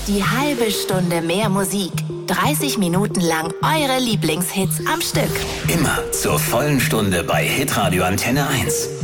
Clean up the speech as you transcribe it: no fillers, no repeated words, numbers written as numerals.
Die halbe Stunde mehr Musik. 30 Minuten lang eure Lieblingshits am Stück. Immer zur vollen Stunde bei Hitradio Antenne 1.